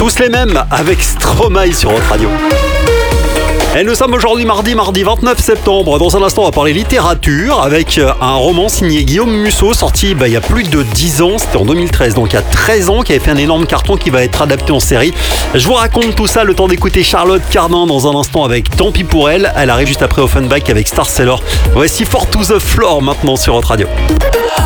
Tous les mêmes avec Stromae sur Hot Radio. Et nous sommes aujourd'hui mardi 29 septembre. Dans un instant, on va parler littérature avec un roman signé Guillaume Musso, sorti il y a plus de 10 ans. C'était en 2013, donc il y a 13 ans, qui avait fait un énorme carton qui va être adapté en série. Je vous raconte tout ça, le temps d'écouter Charlotte Cardin dans un instant avec Tant pis pour elle. Elle arrive juste après Offenbach avec Star Sailor. Voici For to the Floor maintenant sur Hot Radio.